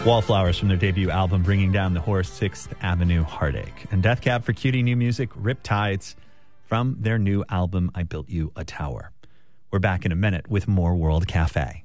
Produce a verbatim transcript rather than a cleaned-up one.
Wallflowers from their debut album, Bringing Down the Whore, Sixth Avenue Heartache. And Death Cab for Cutie, new music, Riptides, from their new album, I Built You a Tower. We're back in a minute with more World Cafe.